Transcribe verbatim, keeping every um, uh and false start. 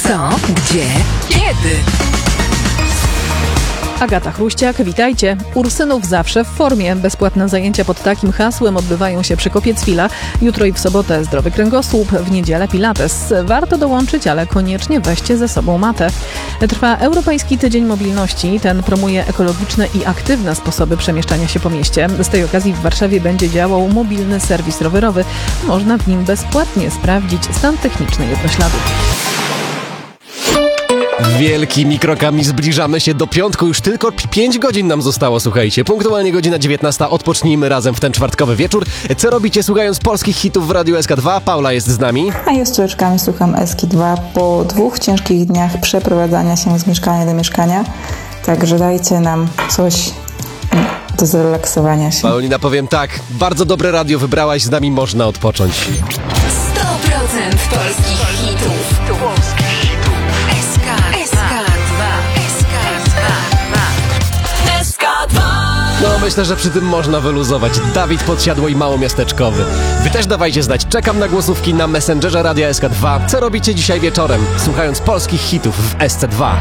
Co? Gdzie? Kiedy? Agata Chruściak, witajcie. Ursynów zawsze w formie. Bezpłatne zajęcia pod takim hasłem odbywają się przy Kopiec-Wila. Jutro i w sobotę zdrowy kręgosłup, w niedzielę pilates. Warto dołączyć, ale koniecznie weźcie ze sobą matę. Trwa Europejski Tydzień Mobilności. Ten promuje ekologiczne i aktywne sposoby przemieszczania się po mieście. Z tej okazji w Warszawie będzie działał mobilny serwis rowerowy. Można w nim bezpłatnie sprawdzić stan techniczny jednośladu. Wielkimi krokami zbliżamy się do piątku. Już tylko pięć godzin nam zostało, słuchajcie. Punktualnie godzina dziewiętnasta. Odpocznijmy razem w ten czwartkowy wieczór. Co robicie słuchając polskich hitów w Radiu S K dwa? Paula jest z nami. A ja z córeczkami słucham S K dwa po dwóch ciężkich dniach przeprowadzania się z mieszkania do mieszkania. Także dajcie nam coś do zrelaksowania się. Paulina, powiem tak. Bardzo dobre radio wybrałaś, z nami można odpocząć. sto procent polskich hitów. S K dwa. S K dwa. S K dwa. No, myślę, że przy tym można wyluzować. Dawid Podsiadło i Małomiasteczkowy. Wy też dawajcie znać. Czekam na głosówki na Messengerze Radia S K dwa. Co robicie dzisiaj wieczorem, słuchając polskich hitów w S C dwa?